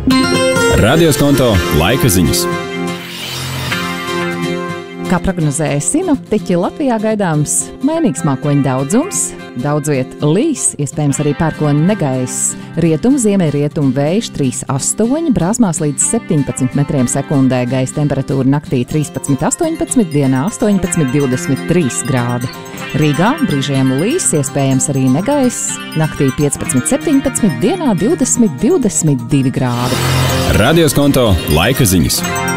Radioskonto laika ziņas. Kā prognozēja sinoptiķi, Latvijā gaidāms mainīgs mākoņu daudzums, daudz viet līs, iespējams arī pērkona negaiss. Rietumu, ziemeļrietumu vējš 3,8, brāzmās līdz 17 metriem sekundē, gaisa temperatūra naktī 13,18, dienā 18,23 grādi. Rīgā brīžiem līs, iespējams arī negaiss, naktī 15,17, dienā 20,22 grādi. Radioskonto laika ziņas.